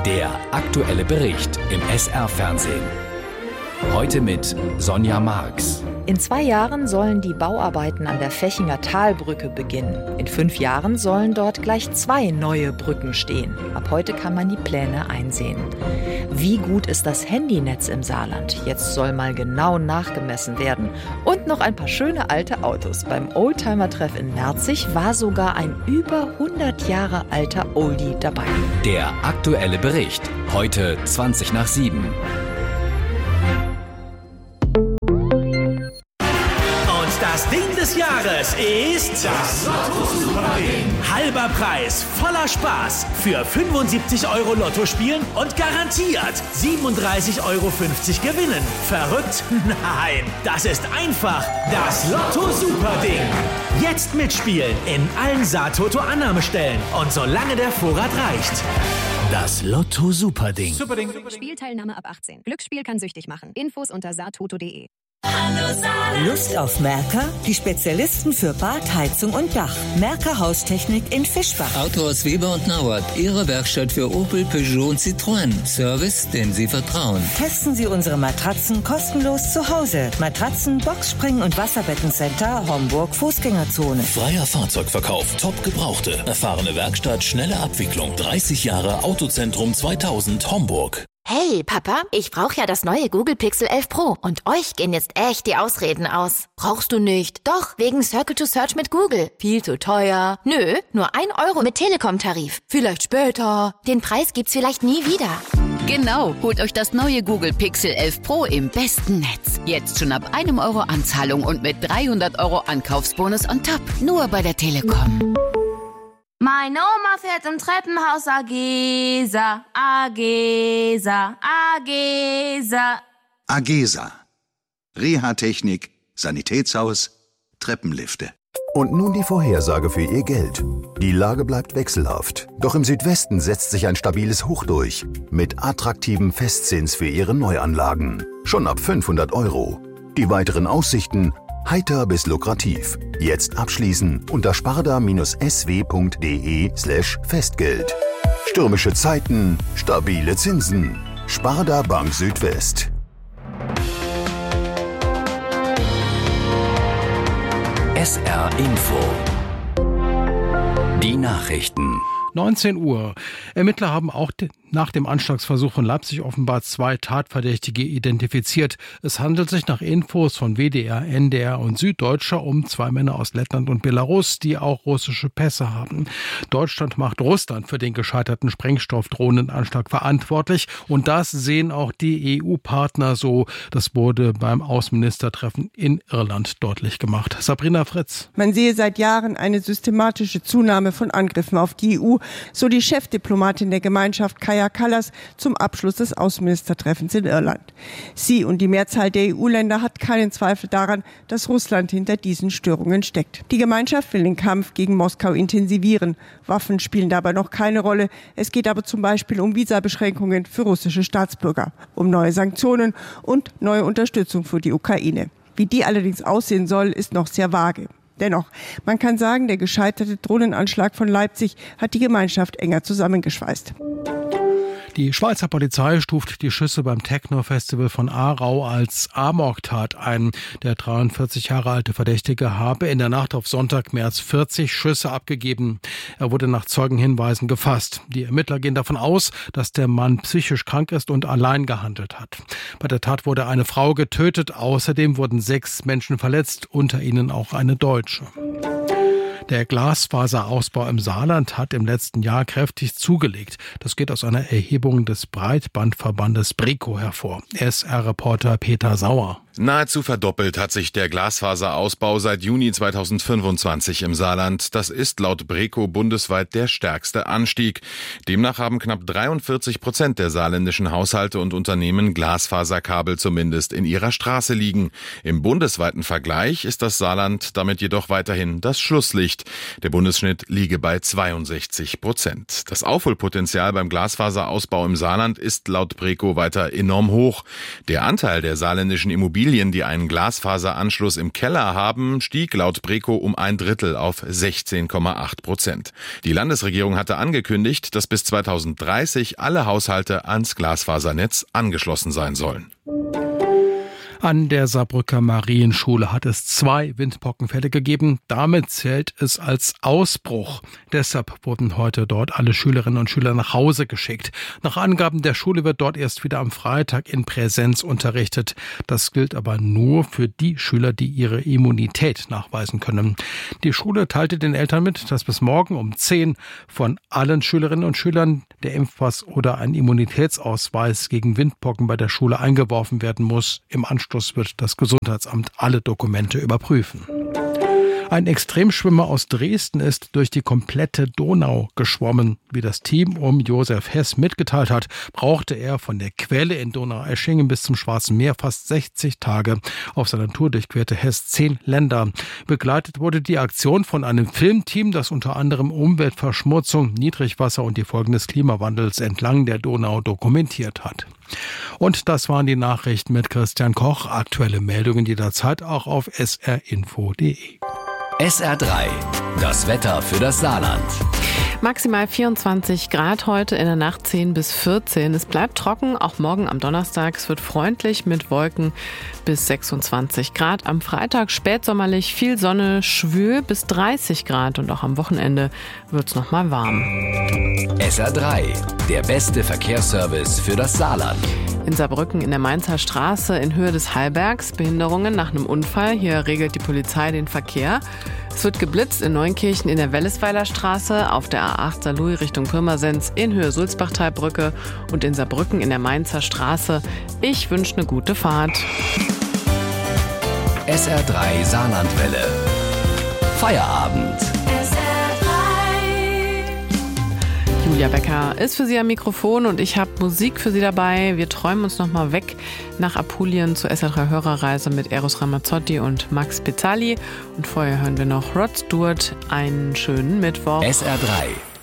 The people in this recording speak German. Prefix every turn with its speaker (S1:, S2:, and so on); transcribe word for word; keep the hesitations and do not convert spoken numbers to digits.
S1: Der aktuelle Bericht im S R-Fernsehen. Heute mit Sonja Marx.
S2: In zwei Jahren sollen die Bauarbeiten an der Fechinger Talbrücke beginnen. In fünf Jahren sollen dort gleich zwei neue Brücken stehen. Ab heute kann man die Pläne einsehen. Wie gut ist das Handynetz im Saarland? Jetzt soll mal genau nachgemessen werden. Und noch ein paar schöne alte Autos. Beim Oldtimer-Treff in Merzig war sogar ein über hundert Jahre alter Oldie dabei.
S1: Der aktuelle Bericht. Heute zwanzig nach sieben.
S3: Das Ding des Jahres ist das Lotto-Super-Ding. Halber Preis, voller Spaß. Für fünfundsiebzig Euro Lotto spielen und garantiert siebenunddreißig Euro fünfzig gewinnen. Verrückt? Nein, das ist einfach das Lotto-Super-Ding. Jetzt mitspielen in allen Saar-Toto-Annahmestellen und solange der Vorrat reicht. Das Lotto-Super-Ding.
S4: Superding. Spielteilnahme ab achtzehn. Glücksspiel kann süchtig machen. Infos unter saartoto punkt de.
S5: Lust auf Merker? Die Spezialisten für Bad, Heizung und Dach. Merker Haustechnik in Fischbach.
S6: Autohaus Weber und Nauert. Ihre Werkstatt für Opel, Peugeot und Citroën. Service, dem Sie vertrauen.
S5: Testen Sie unsere Matratzen kostenlos zu Hause. Matratzen, Boxspringen und Wasserbettencenter Homburg Fußgängerzone.
S7: Freier Fahrzeugverkauf, top gebrauchte. Erfahrene Werkstatt, schnelle Abwicklung. dreißig Jahre Autozentrum zweitausend Homburg.
S8: Hey, Papa, ich brauche ja das neue Google Pixel elf Pro und euch gehen jetzt echt die Ausreden aus. Brauchst du nicht? Doch, wegen Circle to Search mit Google. Viel zu teuer. Nö, nur ein Euro mit Telekom-Tarif. Vielleicht später. Den Preis gibt's vielleicht nie wieder.
S9: Genau, holt euch das neue Google Pixel elf Pro im besten Netz. Jetzt schon ab einem Euro Anzahlung und mit dreihundert Euro Ankaufsbonus on top. Nur bei der Telekom.
S10: Meine Oma fährt im Treppenhaus Agesa, Agesa, Agesa.
S11: Agesa. Reha-Technik, Sanitätshaus, Treppenlifte.
S12: Und nun die Vorhersage für Ihr Geld. Die Lage bleibt wechselhaft. Doch im Südwesten setzt sich ein stabiles Hoch durch. Mit attraktivem Festzins für Ihre Neuanlagen. Schon ab fünfhundert Euro. Die weiteren Aussichten: heiter bis lukrativ. Jetzt abschließen unter sparda-sw.de slash Festgeld. Stürmische Zeiten, stabile Zinsen. Sparda Bank Südwest.
S1: S R Info. Die Nachrichten.
S13: neunzehn Uhr. Ermittler haben auch nach dem Anschlagsversuch von Leipzig offenbar zwei Tatverdächtige identifiziert. Es handelt sich nach Infos von W D R, N D R und Süddeutscher um zwei Männer aus Lettland und Belarus, die auch russische Pässe haben. Deutschland macht Russland für den gescheiterten Sprengstoffdrohnenanschlag verantwortlich. Und das sehen auch die E U-Partner so. Das wurde beim Außenministertreffen in Irland deutlich gemacht. Sabrina Fritz.
S14: Man sehe seit Jahren eine systematische Zunahme von Angriffen auf die E U, so die Chefdiplomatin der Gemeinschaft Kaja Kallas zum Abschluss des Außenministertreffens in Irland. Sie und die Mehrzahl der E U-Länder hat keinen Zweifel daran, dass Russland hinter diesen Störungen steckt. Die Gemeinschaft will den Kampf gegen Moskau intensivieren. Waffen spielen dabei noch keine Rolle. Es geht aber zum Beispiel um Visabeschränkungen für russische Staatsbürger, um neue Sanktionen und neue Unterstützung für die Ukraine. Wie die allerdings aussehen soll, ist noch sehr vage. Dennoch, man kann sagen, der gescheiterte Drohnenanschlag von Leipzig hat die Gemeinschaft enger zusammengeschweißt.
S13: Die Schweizer Polizei stuft die Schüsse beim Techno-Festival von Aarau als Amoktat ein. Der dreiundvierzig Jahre alte Verdächtige habe in der Nacht auf Sonntag mehr als vierzig Schüsse abgegeben. Er wurde nach Zeugenhinweisen gefasst. Die Ermittler gehen davon aus, dass der Mann psychisch krank ist und allein gehandelt hat. Bei der Tat wurde eine Frau getötet. Außerdem wurden sechs Menschen verletzt, unter ihnen auch eine Deutsche. Der Glasfaserausbau im Saarland hat im letzten Jahr kräftig zugelegt. Das geht aus einer Erhebung des Breitbandverbandes BREKO hervor. S R-Reporter Peter Sauer.
S15: Nahezu verdoppelt hat sich der Glasfaserausbau seit Juni zweitausendfünfundzwanzig im Saarland. Das ist laut BREKO bundesweit der stärkste Anstieg. Demnach haben knapp dreiundvierzig Prozent der saarländischen Haushalte und Unternehmen Glasfaserkabel zumindest in ihrer Straße liegen. Im bundesweiten Vergleich ist das Saarland damit jedoch weiterhin das Schlusslicht. Der Bundesschnitt liege bei zweiundsechzig Prozent. Das Aufholpotenzial beim Glasfaserausbau im Saarland ist laut BREKO weiter enorm hoch. Der Anteil der saarländischen Immobilien Immobilien, die einen Glasfaseranschluss im Keller haben, stieg laut Breko um ein Drittel auf sechzehn Komma acht Prozent. Die Landesregierung hatte angekündigt, dass bis zweitausenddreißig alle Haushalte ans Glasfasernetz angeschlossen sein sollen.
S13: An der Saarbrücker Marienschule hat es zwei Windpockenfälle gegeben. Damit zählt es als Ausbruch. Deshalb wurden heute dort alle Schülerinnen und Schüler nach Hause geschickt. Nach Angaben der Schule wird dort erst wieder am Freitag in Präsenz unterrichtet. Das gilt aber nur für die Schüler, die ihre Immunität nachweisen können. Die Schule teilte den Eltern mit, dass bis morgen um zehn von allen Schülerinnen und Schülern der Impfpass oder ein Immunitätsausweis gegen Windpocken bei der Schule eingeworfen werden muss. Im Anschluss wird das Gesundheitsamt alle Dokumente überprüfen. Ein Extremschwimmer aus Dresden ist durch die komplette Donau geschwommen. Wie das Team um Josef Hess mitgeteilt hat, brauchte er von der Quelle in Donaueschingen bis zum Schwarzen Meer fast sechzig Tage. Auf seiner Tour durchquerte Hess zehn Länder. Begleitet wurde die Aktion von einem Filmteam, das unter anderem Umweltverschmutzung, Niedrigwasser und die Folgen des Klimawandels entlang der Donau dokumentiert hat. Und das waren die Nachrichten mit Christian Koch. Aktuelle Meldungen jederzeit auch auf s r info punkt d e.
S1: S R drei, das Wetter für das Saarland.
S16: Maximal vierundzwanzig Grad heute, in der Nacht zehn bis vierzehn. Es bleibt trocken, auch morgen am Donnerstag. Es wird freundlich mit Wolken bis sechsundzwanzig Grad. Am Freitag spätsommerlich, viel Sonne, schwül bis dreißig Grad. Und auch am Wochenende wird es nochmal warm.
S1: S R drei, der beste Verkehrsservice für das Saarland.
S16: In Saarbrücken in der Mainzer Straße in Höhe des Hallbergs. Behinderungen nach einem Unfall. Hier regelt die Polizei den Verkehr. Es wird geblitzt in Neunkirchen in der Wellesweiler Straße, auf der A acht Saarlouis Richtung Pirmasens in Höhe Sulzbachtalbrücke und in Saarbrücken in der Mainzer Straße. Ich wünsche eine gute Fahrt.
S1: S R drei Saarlandwelle. Feierabend.
S16: Julia Becker ist für Sie am Mikrofon und ich habe Musik für Sie dabei. Wir träumen uns nochmal weg nach Apulien zur S R drei Hörerreise mit Eros Ramazzotti und Max Pizzali. Und vorher hören wir noch Rod Stewart. Einen schönen Mittwoch.
S1: S R drei